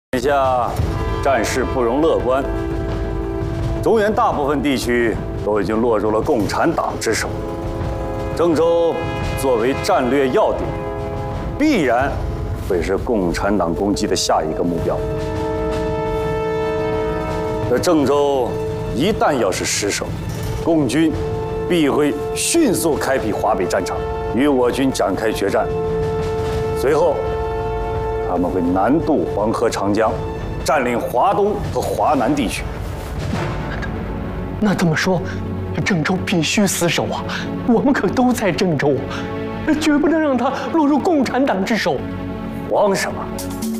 眼下战事不容乐观，中原大部分地区都已经落入了共产党之手。郑州作为战略要点，必然会是共产党攻击的下一个目标。这郑州一旦要是失守，共军必会迅速开辟华北战场，与我军展开决战。随后，他们会南渡黄河、长江，占领华东和华南地区。 那这么说，郑州必须死守啊！我们可都在郑州，绝不能让它落入共产党之手。 慌什么？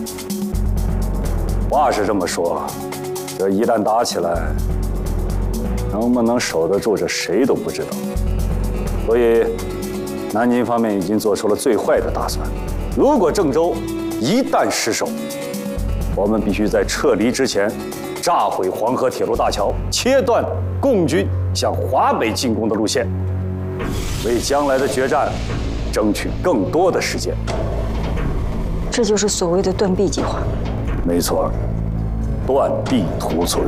话是这么说，这一旦打起来，能不能守得住，这谁都不知道。所以，南京方面已经做出了最坏的打算。如果郑州一旦失守，我们必须在撤离之前炸毁黄河铁路大桥，切断共军向华北进攻的路线，为将来的决战争取更多的时间。 这就是所谓的断臂计划。 没错，断臂图存。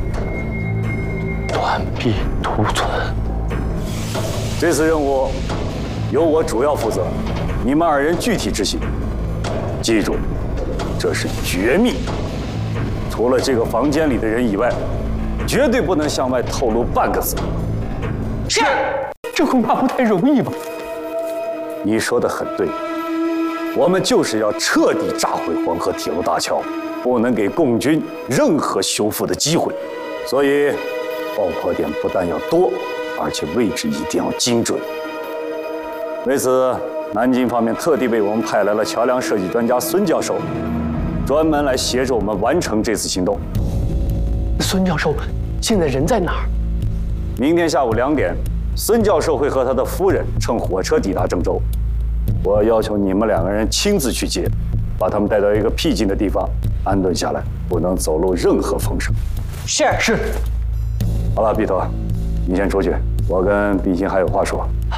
断臂图存。 这次任务由我主要负责，你们二人具体执行。记住，这是绝密，除了这个房间里的人以外，绝对不能向外透露半个字。 是，这恐怕不太容易吧？ 你说的很对，我们就是要彻底炸毁黄河铁路大桥，不能给共军任何修复的机会。所以，爆破点不但要多，而且位置一定要精准。为此，南京方面特地为我们派来了桥梁设计专家孙教授，专门来协助我们完成这次行动。 孙教授现在人在哪儿？ 明天下午2点，孙教授会和他的夫人乘火车抵达郑州。我要求你们2个人亲自去接，把他们带到一个僻静的地方安顿下来，不能走漏任何风声。 是。 好了，毕头，你先出去，我跟毕鑫还有话说。